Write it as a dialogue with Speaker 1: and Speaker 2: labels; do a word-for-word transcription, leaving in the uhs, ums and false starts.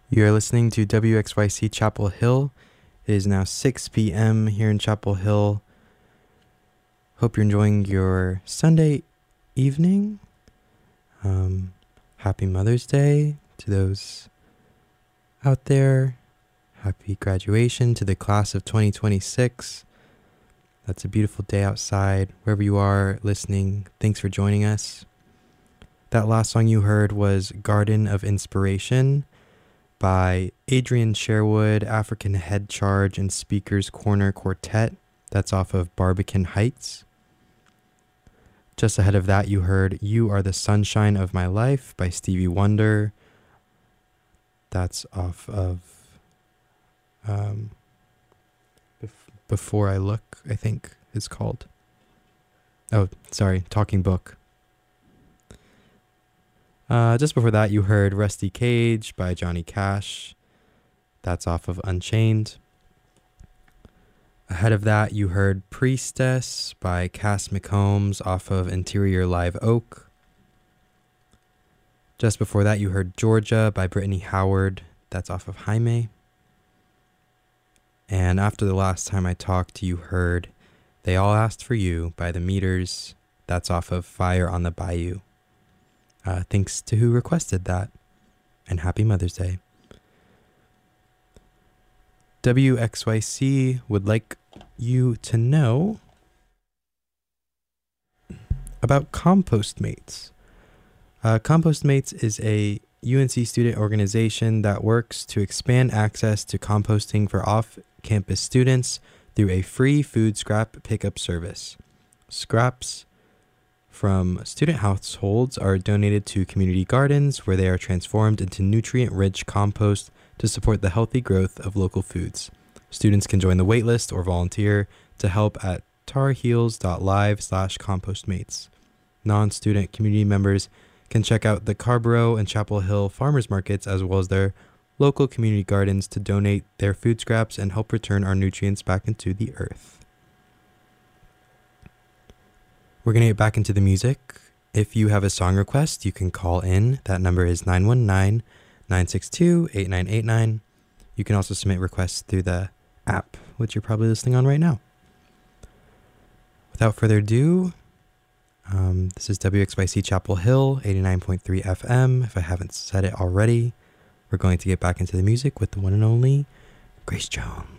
Speaker 1: You're listening to W X Y C Chapel Hill. It is now six p.m. here in Chapel Hill. Hope you're enjoying your Sunday evening. Um, happy Mother's Day to those out there. Happy graduation to the class of twenty twenty-six. That's a beautiful day outside. Wherever you are listening, thanks for joining us. That last song you heard was Garden of Inspiration by Adrian Sherwood, African Head Charge and Speakers Corner Quartet. That's off of Barbican Heights. Just ahead of that, you heard You Are the Sunshine of My Life by Stevie Wonder. That's off of um, Bef- Before I Look, I think it's called. Oh, sorry, Talking Book. Uh, just before that, you heard Rusty Cage by Johnny Cash. That's off of Unchained. Ahead of that, you heard Priestess by Cass McCombs off of Interior Live Oak. Just before that, you heard Georgia by Brittany Howard. That's off of Jaime. And after the last time I talked, you heard They All Asked for You by The Meters. That's off of Fire on the Bayou. Uh, thanks to who requested that. And happy Mother's Day. W X Y C would like you to know about Compost Mates. Uh, Compost Mates is a U N C student organization that works to expand access to composting for off-campus students through a free food scrap pickup service. Scraps from student households are donated to community gardens where they are transformed into nutrient-rich compost to support the healthy growth of local foods. Students can join the waitlist or volunteer to help at tarheels.live slash compostmates. Non-student community members can check out the Carborough and Chapel Hill farmers markets as well as their local community gardens to donate their food scraps and help return our nutrients back into the earth. We're going to get back into the music. If you have a song request, you can call in. That number is nine one nine, nine six two, eight nine eight nine. You can also submit requests through the app, which you're probably listening on right now. Without further ado, um, this is W X Y C Chapel Hill, eighty-nine point three F M. If I haven't said it already, we're going to get back into the music with the one and only Grace Jones.